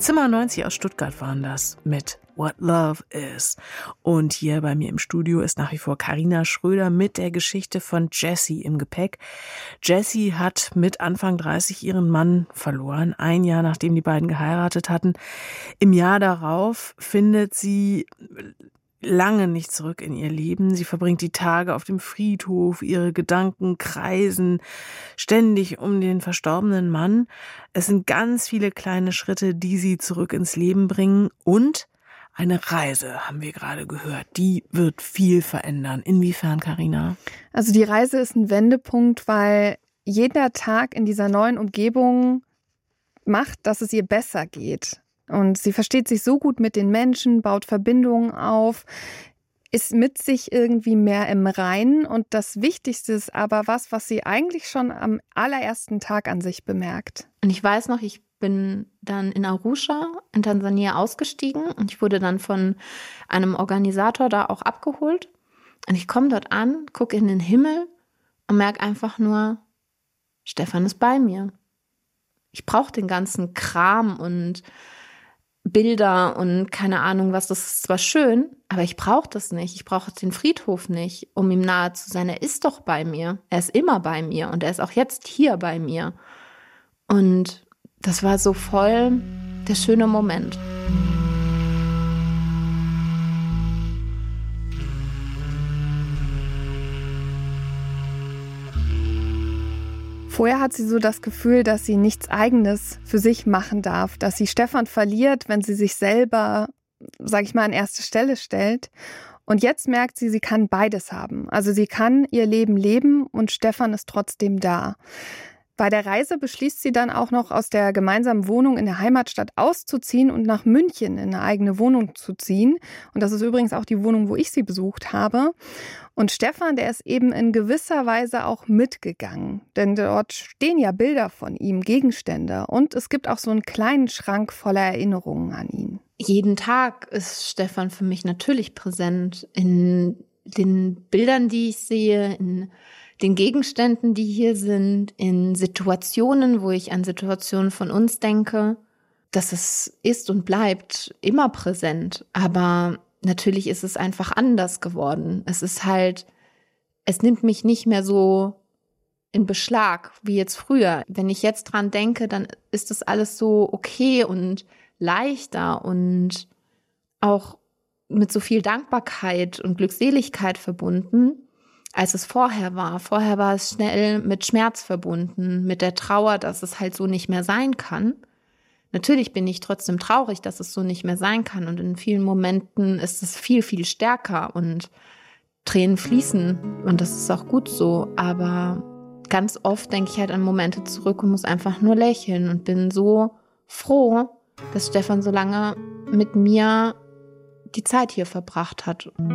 Zimmer 90 aus Stuttgart waren das mit What Love Is. Und hier bei mir im Studio ist nach wie vor Carina Schröder mit der Geschichte von Jessie im Gepäck. Jessie hat mit Anfang 30 ihren Mann verloren, ein Jahr nachdem die beiden geheiratet hatten. Im Jahr darauf findet sie lange nicht zurück in ihr Leben. Sie verbringt die Tage auf dem Friedhof, ihre Gedanken kreisen ständig um den verstorbenen Mann. Es sind ganz viele kleine Schritte, die sie zurück ins Leben bringen, und eine Reise, haben wir gerade gehört, die wird viel verändern. Inwiefern, Carina? Also die Reise ist ein Wendepunkt, weil jeder Tag in dieser neuen Umgebung macht, dass es ihr besser geht. Und sie versteht sich so gut mit den Menschen, baut Verbindungen auf, ist mit sich irgendwie mehr im Reinen. Und das Wichtigste ist aber was sie eigentlich schon am allerersten Tag an sich bemerkt. Und ich weiß noch, ich bin dann in Arusha in Tansania ausgestiegen und ich wurde dann von einem Organisator da auch abgeholt. Und ich komme dort an, gucke in den Himmel und merke einfach nur, Stefan ist bei mir. Ich brauche den ganzen Kram und Bilder und keine Ahnung was, das ist zwar schön, aber ich brauche das nicht. Ich brauche den Friedhof nicht, um ihm nahe zu sein. Er ist doch bei mir. Er ist immer bei mir und er ist auch jetzt hier bei mir. Und das war so voll der schöne Moment. Vorher hat sie so das Gefühl, dass sie nichts Eigenes für sich machen darf, dass sie Stefan verliert, wenn sie sich selber, sag ich mal, an erste Stelle stellt. Und jetzt merkt sie, sie kann beides haben. Also sie kann ihr Leben leben und Stefan ist trotzdem da. Bei der Reise beschließt sie dann auch noch, aus der gemeinsamen Wohnung in der Heimatstadt auszuziehen und nach München in eine eigene Wohnung zu ziehen. Und das ist übrigens auch die Wohnung, wo ich sie besucht habe. Und Stefan, der ist eben in gewisser Weise auch mitgegangen. Denn dort stehen ja Bilder von ihm, Gegenstände. Und es gibt auch so einen kleinen Schrank voller Erinnerungen an ihn. Jeden Tag ist Stefan für mich natürlich präsent. In den Bildern, die ich sehe, in den Gegenständen, die hier sind, in Situationen, wo ich an Situationen von uns denke. Das ist und bleibt immer präsent. Aber natürlich ist es einfach anders geworden. Es nimmt mich nicht mehr so in Beschlag wie jetzt früher. Wenn ich jetzt dran denke, dann ist das alles so okay und leichter und auch mit so viel Dankbarkeit und Glückseligkeit verbunden, als es vorher war. Vorher war es schnell mit Schmerz verbunden, mit der Trauer, dass es halt so nicht mehr sein kann. Natürlich bin ich trotzdem traurig, dass es so nicht mehr sein kann. Und in vielen Momenten ist es viel, viel stärker und Tränen fließen. Und das ist auch gut so. Aber ganz oft denke ich halt an Momente zurück und muss einfach nur lächeln und bin so froh, dass Stefan so lange mit mir die Zeit hier verbracht hat.